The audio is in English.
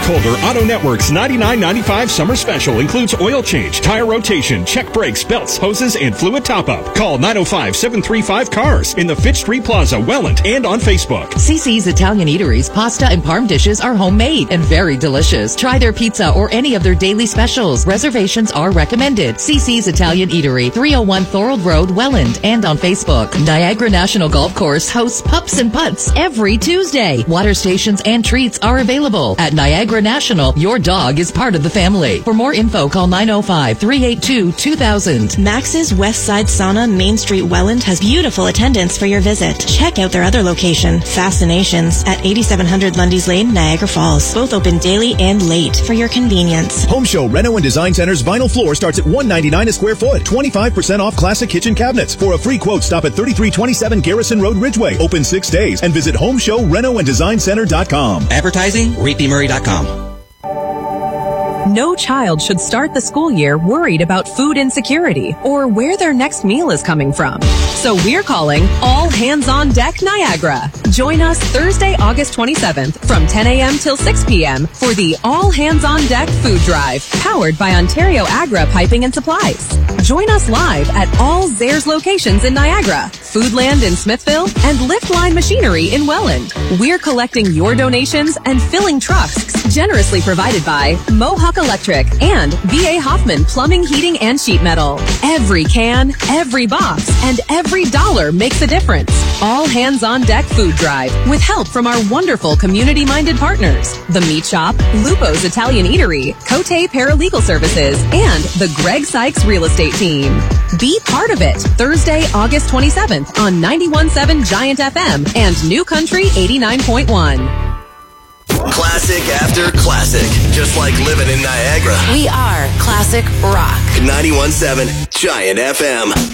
Colder Auto Network's $99.95 summer special includes oil change, tire rotation, check brakes, belts, hoses, and fluid top-up. Call 905-735-CARS in the Fitch Street Plaza, Welland, and on Facebook. CC's Italian Eatery's pasta and parm dishes are homemade and very delicious. Try their pizza or any of their daily specials. Reservations are recommended. CC's Italian Eatery, 301 Thorold Road, Welland, and on Facebook. Niagara National Golf Course hosts Pups and Putts every Tuesday. Water stations and treats are available. At Niagara National, your dog is part of the family. For more info, call 905-382-2000. Max's West Side Sauna, Main Street, Welland has beautiful attendance for your visit. Check out their other location, Fascinations, at 8700 Lundy's Lane, Niagara Falls. Both open daily and late for your convenience. Home Show Reno and Design Center's vinyl floor starts at $199 a square foot. 25% off classic kitchen cabinets. For a free quote, stop at 3327 Garrison Road, Ridgeway. Open 6 days. And visit HomeshowRenoandDesignCenter.com. Advertising, ReedBMurray.com. No child should start the school year worried about food insecurity or where their next meal is coming from. So we're calling All Hands on Deck Niagara. Join us Thursday, August 27th from 10 a.m. till 6 p.m. for the All Hands on Deck Food Drive, powered by Ontario Agra Piping and Supplies. Join us live at all Zehrs locations in Niagara, Foodland in Smithville, and Liftline Machinery in Welland. We're collecting your donations and filling trucks generously provided by Mohawk Electric and V.A. Hoffman Plumbing, Heating, and Sheet Metal. Every can, every box, and every dollar makes a difference. All Hands on Deck Food Drive with help from our wonderful community-minded partners, The Meat Shop, Lupo's Italian Eatery, Cote Paralegal Services, and the Greg Sykes Real Estate Team. Be part of it Thursday, August 27th on 91.7 Giant FM and New Country 89.1. Classic after classic, just like living in Niagara. We are Classic Rock. 91.7 Giant FM.